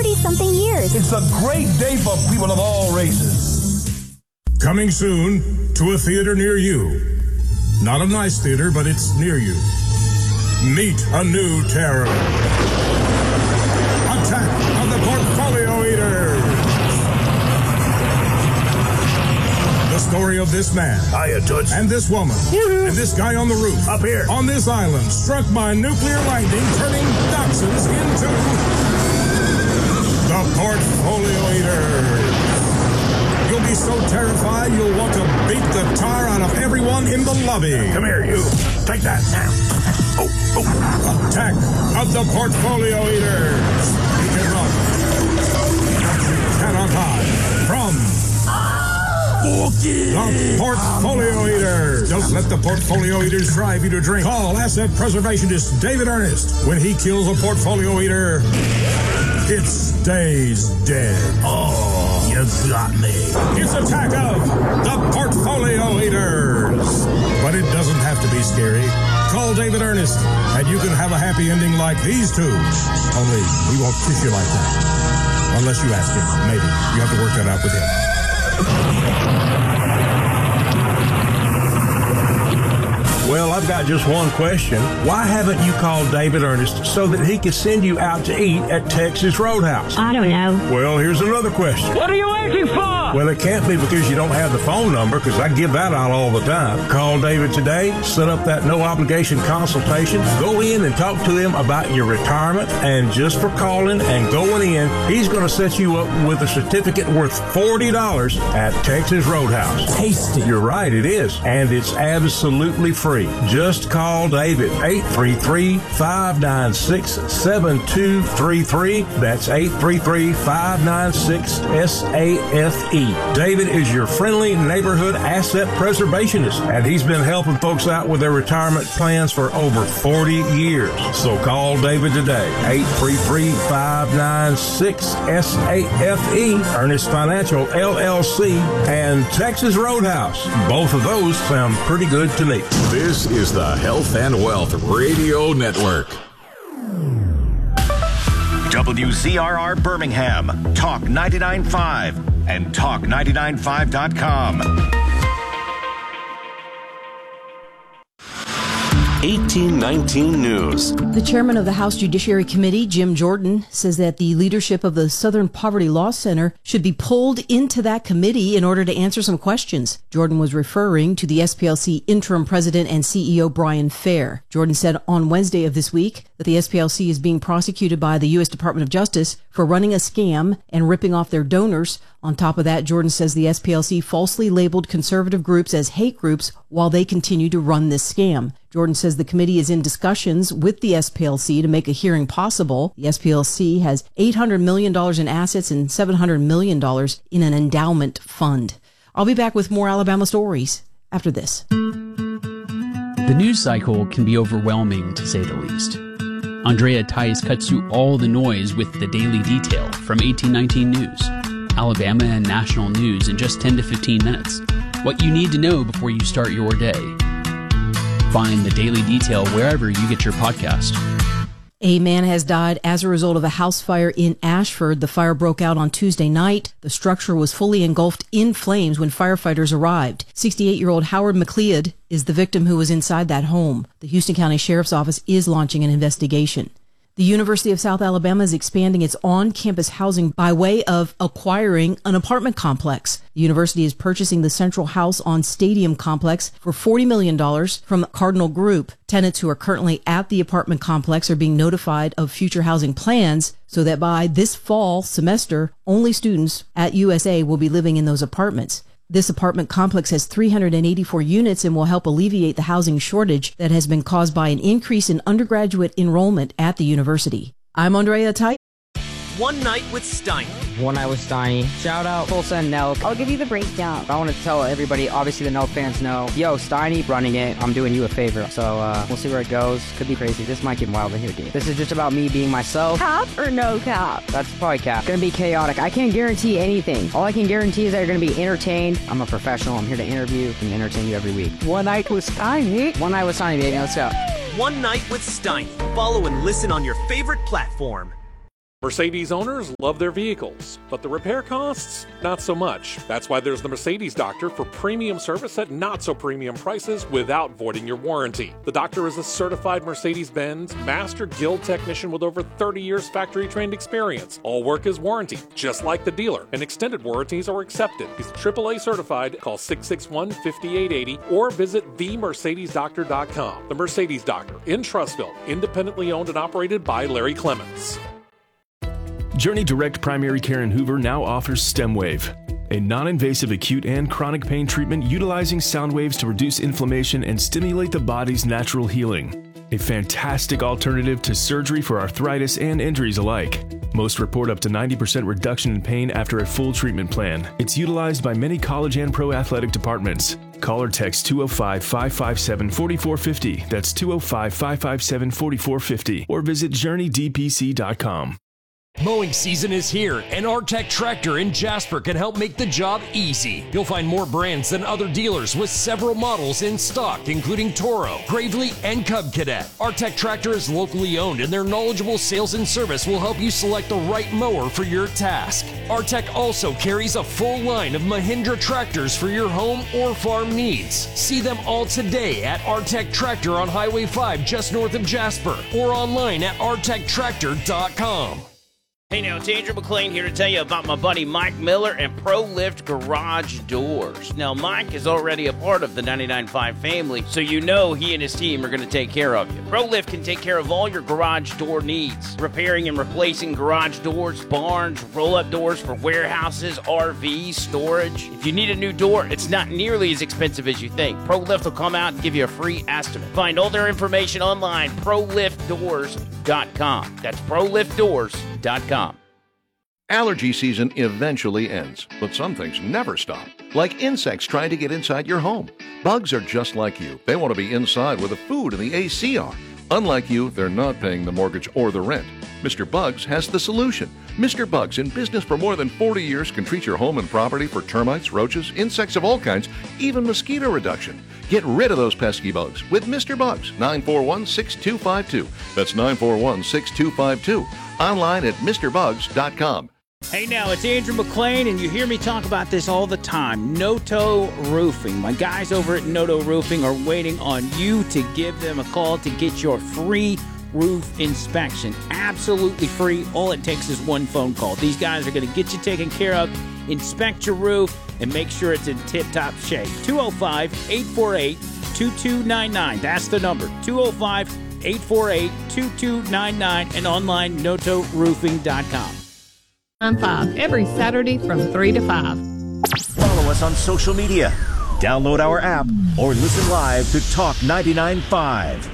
30-something years. It's a great day for people of all races. Coming soon to a theater near you. Not a nice theater, but it's near you. Meet a new terror. Attack of the Portfolio Eaters. The story of this man. Hiya, Toots. And this woman. And this guy on the roof. Up here. On this island, struck by nuclear lightning, turning dachshunds into the Portfolio Eaters. You'll be so terrified you'll want to beat the tar out of everyone in the lobby. Come here, you. Take that now. Attack of the Portfolio Eaters. You can run, but you cannot hide from the Portfolio Eaters. Don't let the Portfolio Eaters drive you to drink. Call asset preservationist David Ernest. When he kills a Portfolio Eater, it stays dead. Oh, you got me. It's Attack of the Portfolio Eaters. But it doesn't have to be scary. Call David Ernest, and you can have a happy ending like these two. Only he won't kiss you like that. Unless you ask him. Maybe. You have to work that out with him. Well, I've got just one question. Why haven't you called David Ernest so that he could send you out to eat at Texas Roadhouse? I don't know. Well, here's another question. What are you waiting for? Well, it can't be because you don't have the phone number, because I give that out all the time. Call David today, set up that no-obligation consultation, go in and talk to him about your retirement, and just for calling and going in, he's going to set you up with a certificate worth $40 at Texas Roadhouse. Tasty. You're right, it is. And it's absolutely free. Just call David, 833-596-7233. That's 833-596-SAFE. David is your friendly neighborhood asset preservationist, and he's been helping folks out with their retirement plans for over 40 years. So call David today, 833-596-SAFE, Ernest Financial, LLC, and Texas Roadhouse. Both of those sound pretty good to me. This is the Health and Wealth Radio Network. WZRR Birmingham, Talk 99.5 and Talk995.com. 1819 News. The chairman of the House Judiciary Committee, Jim Jordan, says that the leadership of the Southern Poverty Law Center should be pulled into that committee in order to answer some questions. Jordan was referring to the SPLC interim president and CEO Brian Fair. Jordan said on Wednesday of this week that the SPLC is being prosecuted by the U.S. Department of Justice for running a scam and ripping off their donors. On top of that, Jordan says the SPLC falsely labeled conservative groups as hate groups while they continue to run this scam. Jordan says the committee is in discussions with the SPLC to make a hearing possible. The SPLC has $800 million in assets and $700 million in an endowment fund. I'll be back with more Alabama stories after this. The news cycle can be overwhelming, to say the least. Andrea Tice cuts through all the noise with the Daily Detail from 1819 News. Alabama and national news in just 10 to 15 minutes. What you need to know before you start your day. Find the Daily Detail wherever you get your podcast. A man has died as a result of a house fire in Ashford. The fire broke out on Tuesday night. The structure was fully engulfed in flames when firefighters arrived. 68-year-old Howard McLeod is the victim who was inside that home. The Houston County Sheriff's Office is launching an investigation. The University of South Alabama is expanding its on-campus housing by way of acquiring an apartment complex. The university is purchasing the Central House on Stadium complex for $40 million from Cardinal Group. Tenants who are currently at the apartment complex are being notified of future housing plans so that by this fall semester, only students at USA will be living in those apartments. This apartment complex has 384 units and will help alleviate the housing shortage that has been caused by an increase in undergraduate enrollment at the university. I'm Andrea Tight. One Night with Steiny. One Night with Steiny. Shout out Tulsa and Nelk. I'll give you the breakdown. I want to tell everybody, obviously the Nelk fans know, yo, Steiny running it. I'm doing you a favor. So we'll see where it goes. Could be crazy. This might get wild in here, dude. This is just about me being myself. Cap or no cap? That's probably cap. It's going to be chaotic. I can't guarantee anything. All I can guarantee is that you're going to be entertained. I'm a professional. I'm here to interview and entertain you every week. One Night with Steiny. One Night with Steiny, baby. Let's go. One Night with Steiny. Follow and listen on your favorite platform. Mercedes owners love their vehicles, but the repair costs, not so much. That's why there's the Mercedes Doctor for premium service at not so premium prices without voiding your warranty. The Doctor is a certified Mercedes-Benz Master Guild technician with over 30 years factory trained experience. All work is warranty, just like the dealer, and extended warranties are accepted. He's AAA certified. Call 661-5880 or visit themercedesdoctor.com. The Mercedes Doctor in Trussville, independently owned and operated by Larry Clements. Journey Direct Primary Care in Hoover now offers StemWave, a non-invasive acute and chronic pain treatment utilizing sound waves to reduce inflammation and stimulate the body's natural healing. A fantastic alternative to surgery for arthritis and injuries alike. Most report up to 90% reduction in pain after a full treatment plan. It's utilized by many college and pro athletic departments. Call or text 205-557-4450. That's 205-557-4450. Or visit JourneyDPC.com. Mowing season is here, and Artec Tractor in Jasper can help make the job easy. You'll find more brands than other dealers with several models in stock, including Toro, Gravely, and Cub Cadet. Artec Tractor is locally owned, and their knowledgeable sales and service will help you select the right mower for your task. Artec also carries a full line of Mahindra tractors for your home or farm needs. See them all today at Artec Tractor on Highway 5 just north of Jasper, or online at artectractor.com. Hey now, it's Andrew McLean here to tell you about my buddy Mike Miller and ProLift Garage Doors. Now, Mike is already a part of the 99.5 family, so you know he and his team are going to take care of you. ProLift can take care of all your garage door needs, repairing and replacing garage doors, barns, roll-up doors for warehouses, RVs, storage. If you need a new door, it's not nearly as expensive as you think. ProLift will come out and give you a free estimate. Find all their information online, ProLiftDoors.com. That's ProLiftDoors.com. Allergy season eventually ends, but some things never stop. Like insects trying to get inside your home. Bugs are just like you. They want to be inside where the food and the AC are. Unlike you, they're not paying the mortgage or the rent. Mr. Bugs has the solution. Mr. Bugs, in business for more than 40 years, can treat your home and property for termites, roaches, insects of all kinds, even mosquito reduction. Get rid of those pesky bugs with Mr. Bugs, 941-6252. That's 941-6252. Online at MrBugs.com. Hey now, it's Andrew McLean, and you hear me talk about this all the time. Noto Roofing. My guys over at Noto Roofing are waiting on you to give them a call to get your free roof inspection. Absolutely free. All it takes is one phone call. These guys are going to get you taken care of, inspect your roof, and make sure it's in tip-top shape. 205-848-2299. That's the number. 205-848-2299 and online notoroofing.com. 5 every Saturday from 3 to 5. Follow us on social media. Download our app or listen live to Talk 99.5.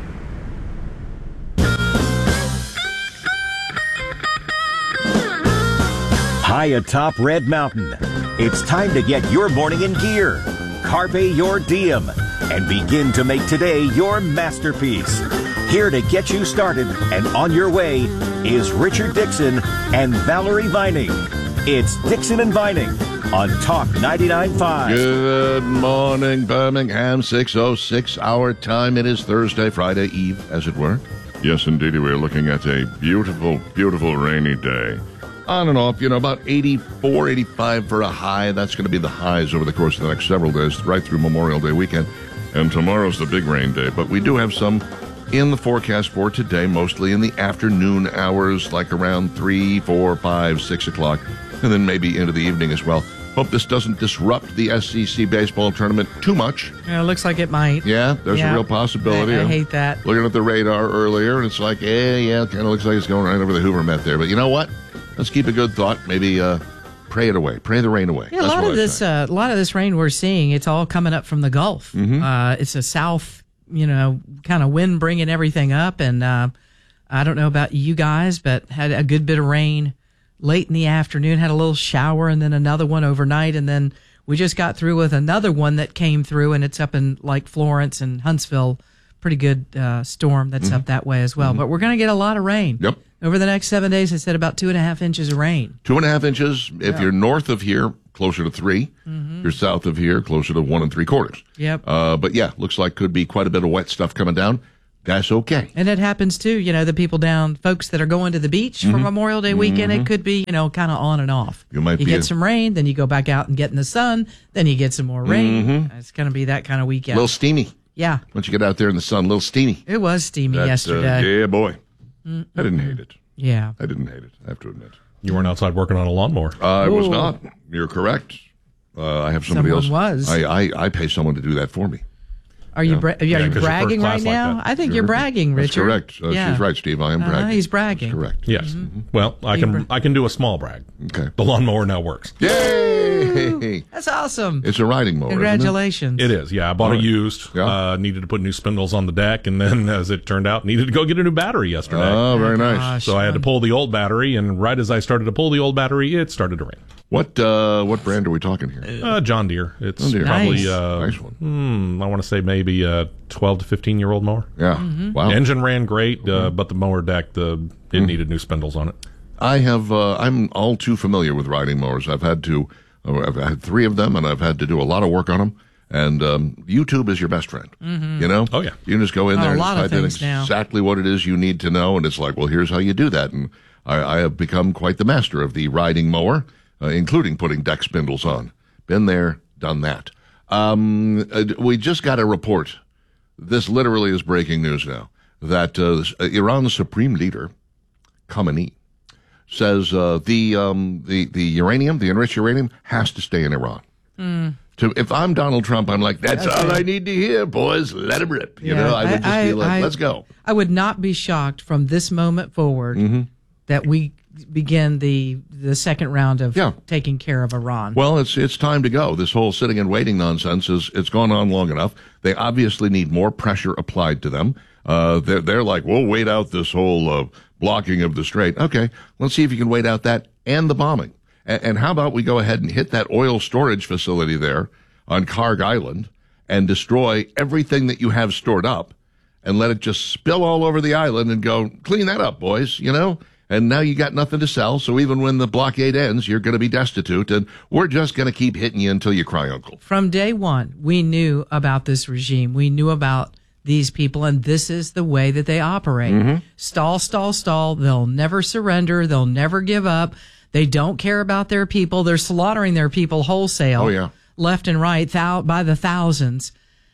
High atop Red Mountain, it's time to get your morning in gear. Carpe your diem and begin to make today your masterpiece. Here to get you started and on your way is Richard Dixon and Valerie Vining. It's Dixon and Vining on Talk 99.5. Good morning, Birmingham. 6:06 our time. It is Thursday, Friday Eve, as it were. Yes, indeed, we're looking at a beautiful, beautiful rainy day. On and off, about 84, 85 for a high. That's going to be the highs over the course of the next several days, right through Memorial Day weekend. And tomorrow's the big rain day. But we do have some in the forecast for today, mostly in the afternoon hours, like around 3, 4, 5, 6 o'clock, and then maybe into the evening as well. Hope this doesn't disrupt the SEC baseball tournament too much. Yeah, it looks like it might. Yeah, there's a real possibility. I hate that. Looking at the radar earlier, and it's like, it kind of looks like it's going right over the Hoover Met there. But you know what? Let's keep a good thought. Maybe pray it away. Pray the rain away. Yeah, a lot of this rain we're seeing, it's all coming up from the Gulf. Mm-hmm. It's a south, kind of wind bringing everything up. And I don't know about you guys, but had a good bit of rain late in the afternoon, had a little shower, and then another one overnight. And then we just got through with another one that came through, and it's up in like Florence and Huntsville. Pretty good storm that's up that way as well. But we're going to get a lot of rain. Yep. Over the next 7 days, I said about 2.5 inches of rain. 2.5 inches. If you're north of here, closer to 3. If you're south of here, closer to 1 3/4. Yep. But yeah, looks like could be quite a bit of wet stuff coming down. That's okay. And it happens too, the people folks that are going to the beach for Memorial Day weekend, it could be, kind of on and off. You get some rain, then you go back out and get in the sun, then you get some more rain. It's going to be that kind of weekend. A little steamy. Yeah. Once you get out there in the sun, a little steamy. It was steamy yesterday. Yeah, boy. I didn't hate it. Yeah. I didn't hate it, I have to admit. You weren't outside working on a lawnmower. I was not. You're correct. I have somebody else. Was. I pay someone to do that for me. Are you bragging right now? Like I think you're bragging, Richard. That's correct. She's right, Steve. I am bragging. He's bragging. That's correct. Yes. Well, I can do a small brag. Okay. The lawnmower now works. Yay! That's awesome. It's a riding mower. Congratulations. It is. Yeah, I bought a used. Yeah. Needed to put new spindles on the deck, and then, as it turned out, needed to go get a new battery yesterday. Oh, very nice. So I had to pull the old battery, and right as I started to pull the old battery, it started to rain. What brand are we talking here? John Deere. It's John Deere. probably nice one. I want to say maybe a 12 to 15-year-old mower. Yeah. Wow. Engine ran great, but the mower deck it needed new spindles on it. I'm all too familiar with riding mowers. I've had 3 of them, and I've had to do a lot of work on them. And YouTube is your best friend. Oh yeah. You can just go in there and type in exactly what it is you need to know, and it's like, well, here's how you do that. And I have become quite the master of the riding mower, including putting deck spindles on. Been there, done that. We just got a report. This literally is breaking news now, that Iran's supreme leader, Khamenei, says the uranium, the enriched uranium, has to stay in Iran. If I'm Donald Trump, I'm like, that's all I need to hear, boys. Let him rip. I would just be like, let's go. I would not be shocked from this moment forward that we begin the second round of taking care of Iran. Well, it's time to go. This whole sitting and waiting nonsense it's gone on long enough. They obviously need more pressure applied to them. They're like, we'll wait out this whole blocking of the strait. Okay, let's see if you can wait out that and the bombing. And how about we go ahead and hit that oil storage facility there on Karg Island and destroy everything that you have stored up and let it just spill all over the island and go, clean that up, boys, And now you got nothing to sell, so even when the blockade ends, you're going to be destitute, and we're just going to keep hitting you until you cry uncle. From day one, we knew about this regime. We knew about these people, and this is the way that they operate. Stall, stall, stall. They'll never surrender. They'll never give up. They don't care about their people. They're slaughtering their people wholesale. Oh, yeah. Left and right, by the thousands.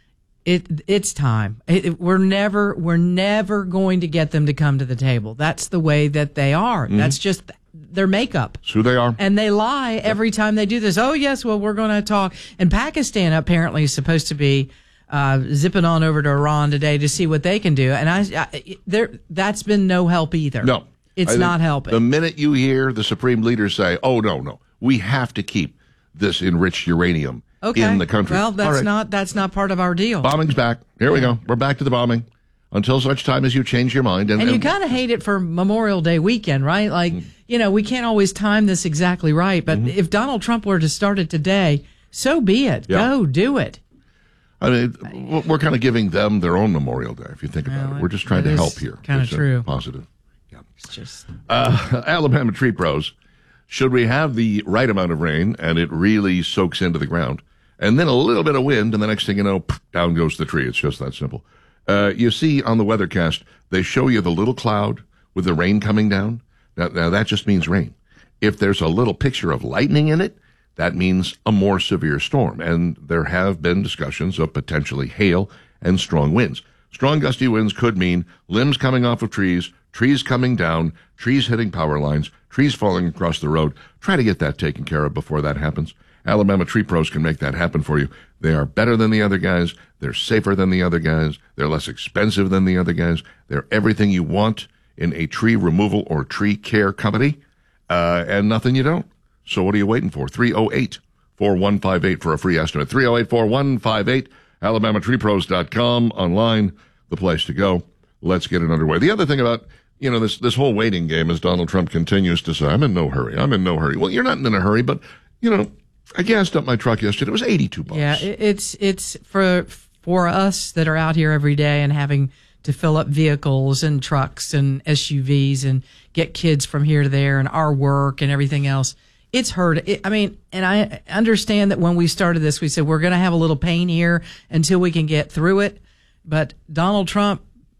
It's time. We're never going to get them to come to the table. That's the way that they are. That's just their makeup. It's who they are. And they lie every time they do this. Oh, yes, well, we're going to talk. And Pakistan apparently is supposed to be zipping on over to Iran today to see what they can do. And that's been no help either. No. It's not helping. The minute you hear the supreme leader say, oh, no, we have to keep this enriched uranium in the country. Well, that's not part of our deal. Bombing's back. Here we go. We're back to the bombing until such time as you change your mind. And you kind of hate it for Memorial Day weekend, right? Like, we can't always time this exactly right. But if Donald Trump were to start it today, so be it. Yeah. Go do it. I mean, we're kind of giving them their own Memorial Day, if you think about it. We're just trying to help here. Kind of true. Positive. Yeah. It's just Alabama Tree Pros. Should we have the right amount of rain and it really soaks into the ground, and then a little bit of wind, and the next thing you know, down goes the tree. It's just that simple. You see on the weathercast, they show you the little cloud with the rain coming down. Now that just means rain. If there's a little picture of lightning in it, that means a more severe storm. And there have been discussions of potentially hail and strong winds. Strong gusty winds could mean limbs coming off of trees, trees coming down, trees hitting power lines, trees falling across the road. Try to get that taken care of before that happens. Alabama Tree Pros can make that happen for you. They are better than the other guys. They're safer than the other guys. They're less expensive than the other guys. They're everything you want in a tree removal or tree care company, and nothing you don't. So what are you waiting for? 308-4158 for a free estimate. 308-4158, alabamatreepros.com, online, the place to go. Let's get it underway. The other thing about, this whole waiting game, as Donald Trump continues to say, I'm in no hurry. Well, you're not in a hurry, but, I gassed up my truck yesterday. It was $82. Yeah, it's for us that are out here every day and having to fill up vehicles and trucks and SUVs and get kids from here to there and our work and everything else. It's hurt. And I understand that when we started this, we said we're going to have a little pain here until we can get through it. But Donald Trump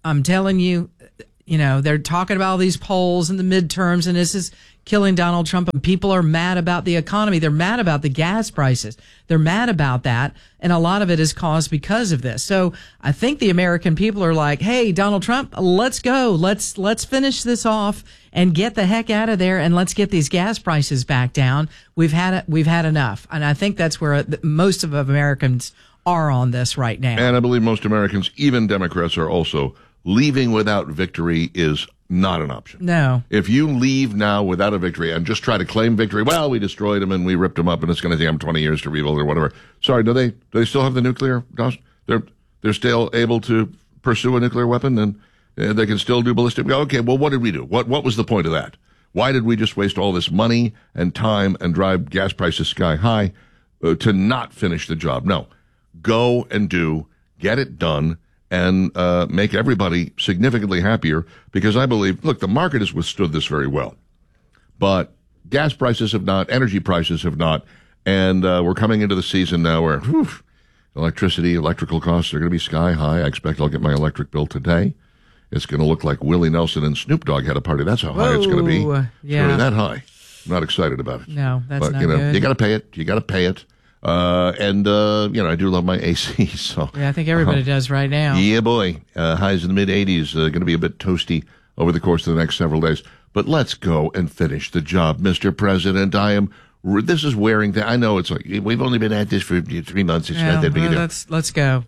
I'm telling you, they're talking about all these polls and the midterms, and this is killing Donald Trump, and people are mad about the economy. They're mad about the gas prices. They're mad about that, and a lot of it is caused because of this. So I think the American people are like, hey, Donald Trump, let's go. Let's finish this off and get the heck out of there, and let's get these gas prices back down. We've had enough. And I think that's where most of Americans are on this right now. And I believe most Americans, even Democrats, are also leaving without victory is not an option. No. If you leave now without a victory and just try to claim victory, well, we destroyed them and we ripped them up and it's going to take them 20 years to rebuild or whatever. Sorry, do they still have the nuclear? They're still able to pursue a nuclear weapon and they can still do ballistic. Okay, well, what did we do? What was the point of that? Why did we just waste all this money and time and drive gas prices sky high to not finish the job? No. Go and get it done, and make everybody significantly happier, because I believe, look, the market has withstood this very well, but gas prices have not, energy prices have not, and we're coming into the season now where electrical costs are going to be sky high. I expect I'll get my electric bill today. It's going to look like Willie Nelson and Snoop Dogg had a party. That's how high it's going to be. Yeah. It's going to be that high. I'm not excited about it. No, that's but, not good. You got to pay it. You got to pay it. I do love my AC, so. Yeah, I think everybody does right now. Yeah, boy. Highs in the mid-80s, going to be a bit toasty over the course of the next several days. But let's go and finish the job, Mr. President. This is wearing I know it's like, we've only been at this for 3 months. It's not that big a deal. Let's go.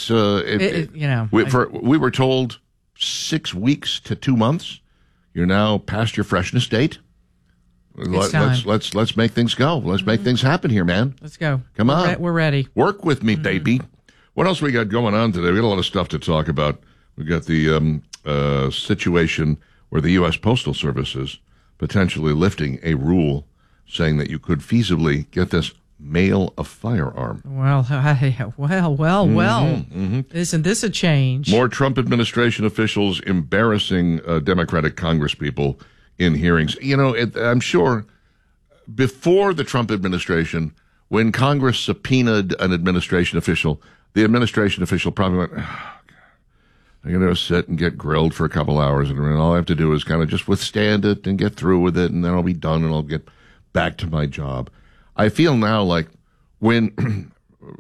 We were told 6 weeks to 2 months. You're now past your freshness date. Let's make things go. Let's make things happen here, man. Let's go. Come on. We're ready. Work with me, baby. What else we got going on today? We got a lot of stuff to talk about. We got the situation where the U.S. Postal Service is potentially lifting a rule saying that you could feasibly, get this, mail a firearm. Well. Isn't this a change? More Trump administration officials embarrassing Democratic congresspeople in hearings. I'm sure before the Trump administration, when Congress subpoenaed an administration official, the administration official probably went, I'm going to sit and get grilled for a couple hours, and all I have to do is kind of just withstand it and get through with it, and then I'll be done and I'll get back to my job. I feel now like when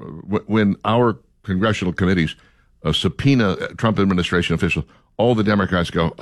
our congressional committees subpoena a Trump administration official, all the Democrats go,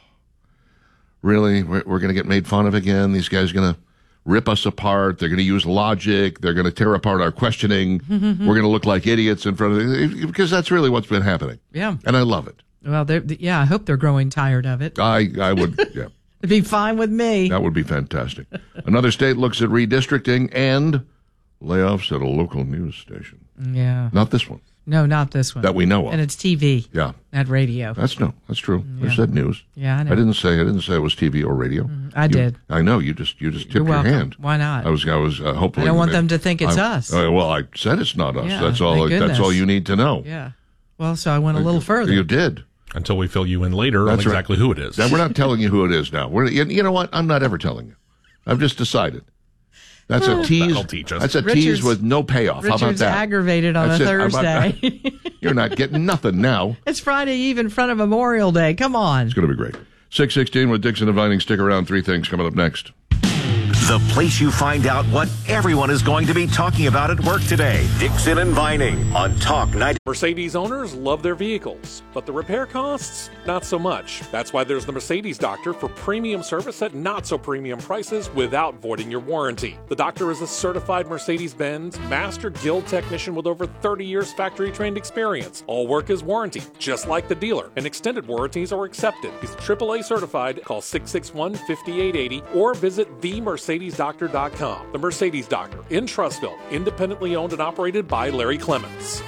really? We're going to get made fun of again? These guys are going to rip us apart. They're going to use logic. They're going to tear apart our questioning. We're going to look like idiots in front of them, because that's really what's been happening. Yeah. And I love it. Well, I hope they're growing tired of it. I would, yeah. It'd be fine with me. That would be fantastic. Another state looks at redistricting and layoffs at a local news station. Yeah. Not this one. No, not this one. That we know of. And it's TV. Yeah. Not radio. That's true. Yeah. I said news. Yeah, I know. I didn't say it was TV or radio. I did. I know. You just tipped You're your welcome. hand. Why not? I was hopefully. I don't want them to think it's us. Well, I said it's not us. Yeah, that's all. That's all you need to know. Yeah. Well, so I went a little further. You did. Until we fill you in later on exactly who it is. Now, we're not telling you who it is now. You know what? I'm not ever telling you. I've just decided. That's a tease. That'll teach us. That's a tease with no payoff. Richard's How about that? Aggravated on a Thursday. You're not getting nothing now. It's Friday Eve in front of Memorial Day. Come on. It's going to be great. 6:16 with Dixon and Vining. Stick around. 3 things coming up next. The place you find out what everyone is going to be talking about at work today. Dixon and Vining on Talk 90. Mercedes owners love their vehicles, but the repair costs, not so much. That's why there's the Mercedes Doctor for premium service at not so premium prices without voiding your warranty. The doctor is a certified Mercedes-Benz Master Guild technician with over 30 years factory trained experience. All work is warranty, just like the dealer, and extended warranties are accepted. He's AAA certified. Call 661-5880 or visit themercedesdoctor.com. The Mercedes Doctor in Trussville, independently owned and operated by Larry Clements.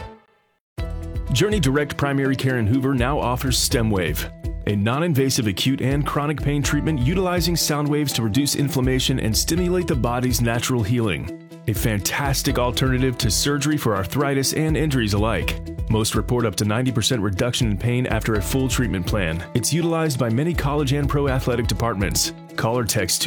Journey Direct Primary Care in Hoover now offers StemWave, a non-invasive acute and chronic pain treatment utilizing sound waves to reduce inflammation and stimulate the body's natural healing. A fantastic alternative to surgery for arthritis and injuries alike. Most report up to 90% reduction in pain after a full treatment plan. It's utilized by many college and pro athletic departments. Call or text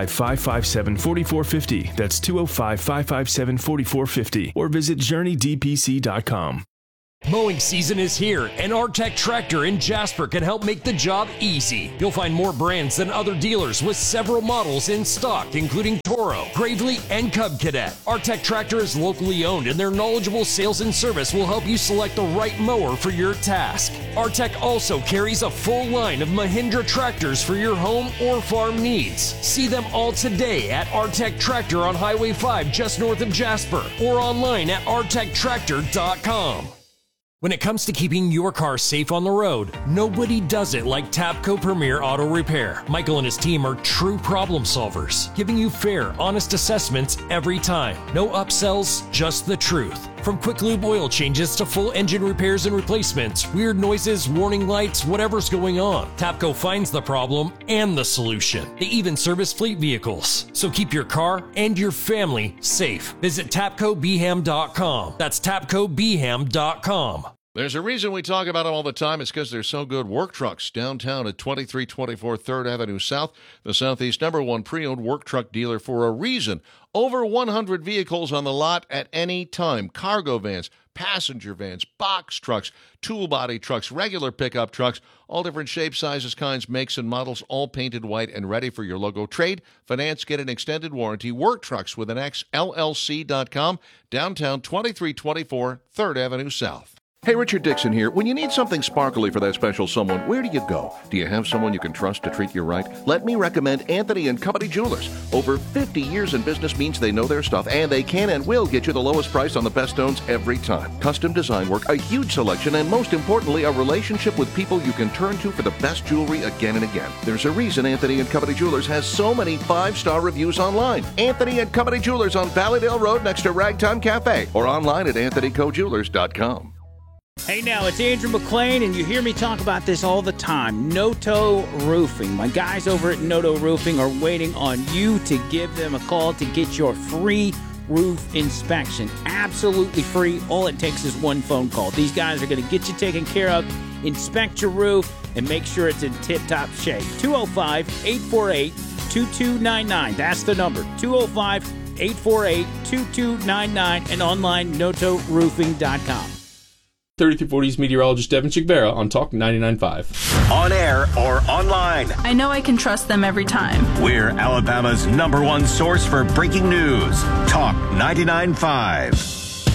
205-557-4450. That's 205-557-4450. Or visit JourneyDPC.com. Mowing season is here, and Artec Tractor in Jasper can help make the job easy. You'll find more brands than other dealers with several models in stock, including Toro, Gravely, and Cub Cadet. Artec Tractor is locally owned, and their knowledgeable sales and service will help you select the right mower for your task. Artec also carries a full line of Mahindra tractors for your home or farm needs. See them all today at Artec Tractor on Highway 5 just north of Jasper, or online at artectractor.com. When it comes to keeping your car safe on the road, nobody does it like Tapco Premier Auto Repair. Michael and his team are true problem solvers, giving you fair, honest assessments every time. No upsells, just the truth. From quick lube oil changes to full engine repairs and replacements, weird noises, warning lights, whatever's going on, Tapco finds the problem and the solution. They even service fleet vehicles. So keep your car and your family safe. Visit TapcoBeham.com. That's TapcoBeham.com. There's a reason we talk about them all the time. It's because they're so good. Work Trucks, downtown at 2324 3rd Avenue South, the Southeast #1 pre-owned work truck dealer for a reason. Over 100 vehicles on the lot at any time. Cargo vans, passenger vans, box trucks, tool body trucks, regular pickup trucks, all different shapes, sizes, kinds, makes, and models, all painted white and ready for your logo. Trade, finance, get an extended warranty. Work Trucks with an X, LLC.com, downtown 2324 3rd Avenue South. Hey, Richard Dixon here. When you need something sparkly for that special someone, where do you go? Do you have someone you can trust to treat you right? Let me recommend Anthony & Company Jewelers. Over 50 years in business means they know their stuff, and they can and will get you the lowest price on the best stones every time. Custom design work, a huge selection, and most importantly, a relationship with people you can turn to for the best jewelry again and again. There's a reason Anthony & Company Jewelers has so many 5-star reviews online. Anthony & Company Jewelers on Valleydale Road next to Ragtime Cafe, or online at anthonycojewelers.com. Hey now, it's Andrew McClain, and you hear me talk about this all the time. Noto Roofing. My guys over at Noto Roofing are waiting on you to give them a call to get your free roof inspection. Absolutely free. All it takes is one phone call. These guys are going to get you taken care of, inspect your roof, and make sure it's in tip-top shape. 205-848-2299. That's the number. 205-848-2299 and online notoroofing.com. 3340's meteorologist Devin Chigvera on Talk 99.5. On air or online. I know I can trust them every time. We're Alabama's #1 source for breaking news. Talk 99.5.